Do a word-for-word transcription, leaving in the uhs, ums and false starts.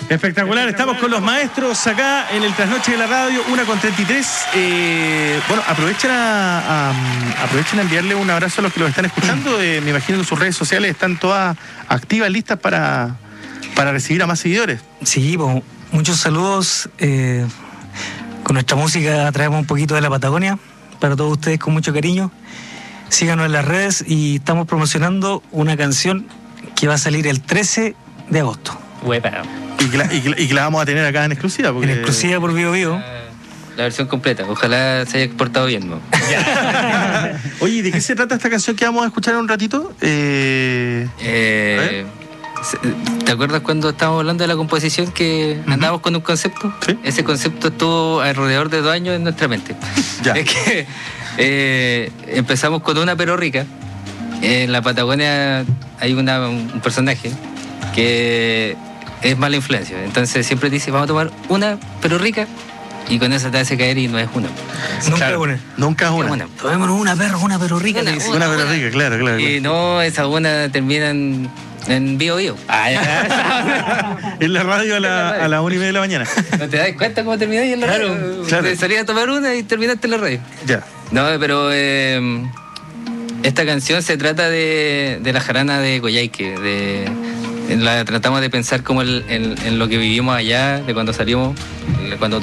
Espectacular, estamos con los maestros acá en el Trasnoche de la Radio, una con treinta y tres. Eh, bueno, aprovechen a, a, aprovechen a enviarle un abrazo a los que los están escuchando. Eh, me imagino que sus redes sociales están todas activas, listas para, para recibir a más seguidores. Sí, pues, muchos saludos. Eh, con nuestra música traemos un poquito de la Patagonia para todos ustedes con mucho cariño. Síganos en las redes y estamos promocionando una canción que va a salir el trece de agosto. Huepa. Y que, la, y, que, y que la vamos a tener acá en exclusiva. Porque... En exclusiva por Bio Bio. La versión completa, ojalá se haya exportado bien, ¿no? Oye, ¿de qué se trata esta canción que vamos a escuchar en un ratito? Eh... Eh, ¿Te acuerdas cuando estábamos hablando de la composición que uh-huh. andábamos con un concepto? ¿Sí? Ese concepto estuvo alrededor de dos años en nuestra mente. Ya. Es que eh, empezamos con una pero rica. En la Patagonia hay una, un personaje que es mala influencia. Entonces siempre dice, vamos a tomar una pero rica, y con eso te hace caer y no es una. Nunca claro, una. Nunca una. una. Tomémonos una perro, una pero rica. Una, una, una, una pero rica, claro, claro. Y no, esa una termina en, en Bio Bio. Ah, ya. En la radio a la, a la una y media de la mañana. ¿No te das cuenta cómo termináis en la claro, radio? Claro. Te salías a tomar una y terminaste en la radio. Ya. No, pero eh, esta canción se trata de, de la jarana de Coyhaique. De, la tratamos de pensar como el, en, en lo que vivimos allá, de cuando salimos, cuando